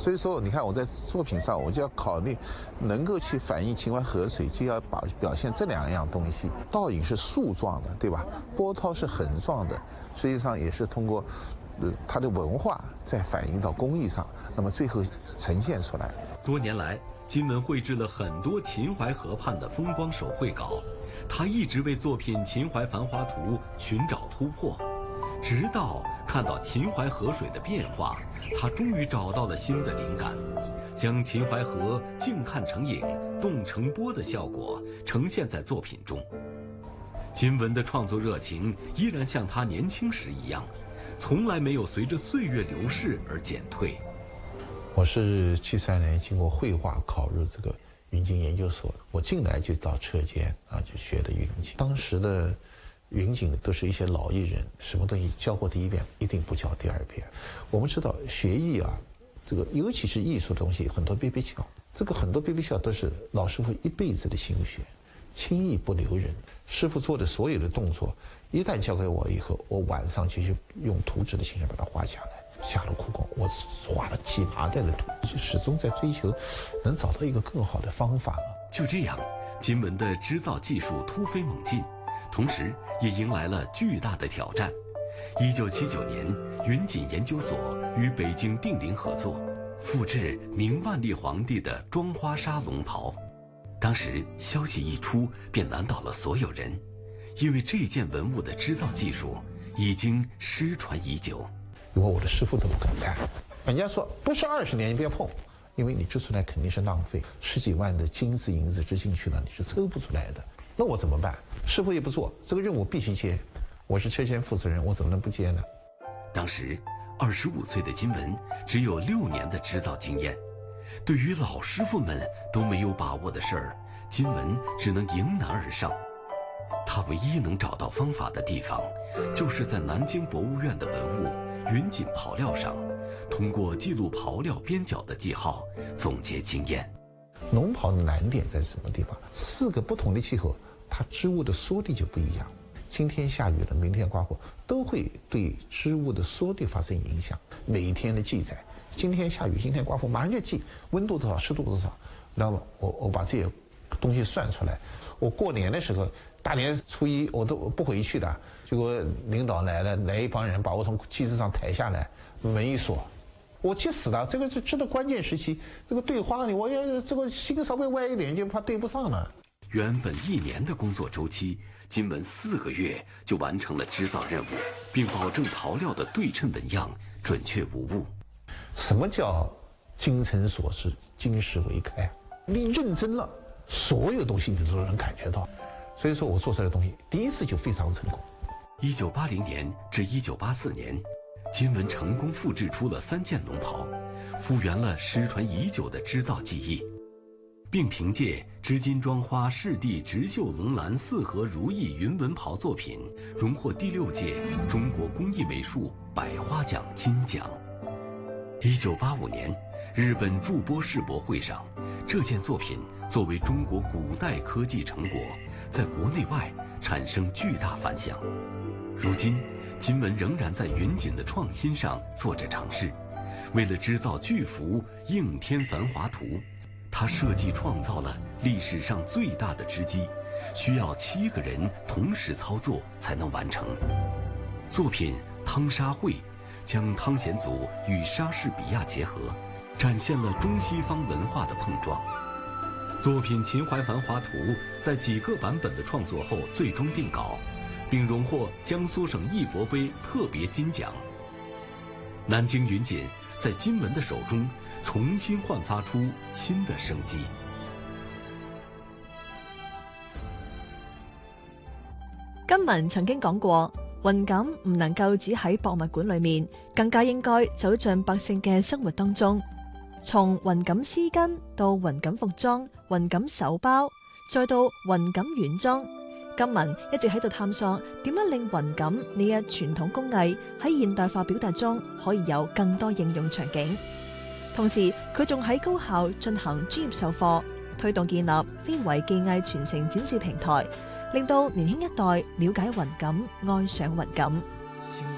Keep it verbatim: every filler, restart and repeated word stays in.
所以说，你看我在作品上，我就要考虑能够去反映秦淮河水，就要把表现这两样东西。倒影是树状的，对吧？波涛是横状的，实际上也是通过呃它的文化再反映到工艺上，那么最后呈现出来。 多年来，金文绘制了很多秦淮河畔的风光手绘稿，他一直为作品《秦淮繁华图》寻找突破，直到看到秦淮河水的变化，他终于找到了新的灵感，将秦淮河静看成影、动成波的效果呈现在作品中。金文的创作热情依然像他年轻时一样，从来没有随着岁月流逝而减退。 我是七三年经过绘画考入这个云锦研究所，我进来就到车间啊，就学的云锦。当时的云锦都是一些老艺人，什么东西教过第一遍，一定不教第二遍。我们知道学艺啊，这个尤其是艺术的东西，很多憋憋笑，这个很多憋憋笑都是老师傅一辈子的心血，轻易不留人。师傅做的所有的动作，一旦交给我以后，我晚上就去用图纸的形式把它画下来。下了苦功，我画了几麻袋的图，始终在追求能找到一个更好的方法。 就这样，金文的织造技术突飞猛进，同时也迎来了巨大的挑战。一九七九年，云锦研究所与北京定陵合作，复制明万历皇帝的妆花纱龙袍。当时消息一出，便难倒了所有人，因为这件文物的织造技术已经失传已久。 因为我的师傅都不敢干，人家说不是二十年你不要碰，因为你织出来肯定是浪费，十几万的金子银子织进去了，你是抽不出来的。那我怎么办？师傅也不做，这个任务必须接。我是车间负责人，我怎么能不接呢？ 当时二十五岁的金文只有六年的织造经验，对于老师傅们都没有把握的事儿，金文只能迎难而上。他唯一能找到方法的地方，就是在南京博物院的文物云锦袍料上，通过记录袍料边角的记号，总结经验。 龙袍的难点在什么地方？四个不同的气候，它织物的缩力就不一样。今天下雨了，明天刮风，都会对织物的缩力发生影响。每一天的记载，今天下雨，今天刮风，马上就记温度多少，湿度多少。那么我我把这些东西算出来。我过年的时候，大年初一我都不回去的，结果领导来了，来一帮人把我从机子上抬下来，门一锁，我急死了。这个是知道关键时期，这个对花呢，我要这个心稍微歪一点，就怕对不上了。 原本一年的工作周期，金文四个月就完成了织造任务，并保证袍料的对称纹样准确无误。 什么叫精诚所至，金石为开？你认真了，所有东西你都能感觉到。所以说我做出来的东西，第一次就非常成功。 一九八零年至一九八四年，金文成功复制出了三件龙袍，复原了失传已久的织造技艺，并凭借织金妆花赤地直绣龙兰四合如意云纹袍作品，荣获第六届中国工艺美术百花奖金奖。一九八五年，日本筑波世博会上，这件作品作为中国古代科技成果，在国内外产生巨大反响。如今，金文仍然在云锦的创新上做着尝试。为了织造巨幅《应天繁华图》，他设计创造了历史上最大的织机，需要七个人同时操作才能完成。作品《汤沙会》将汤显祖与莎士比亚结合，展现了中西方文化的碰撞。作品《秦淮繁华图》在几个版本的创作后最终定稿，并荣获江苏省艺博杯特别金奖。南京云锦在金文的手中重新焕发出新的生机。 金文曾經講過，雲錦唔能夠只喺博物館裏面，更加應該走進百姓嘅生活當中。從雲錦絲巾到雲錦服裝、雲錦手包，再到雲錦軟裝，金文一直喺度探索點樣令雲錦呢一傳統工藝喺現代化表達中可以有更多應用場景。同時，佢仲喺高校進行專業授課，推動建立非遺技藝傳承展示平台，令到年輕一代了解雲錦、愛上雲錦。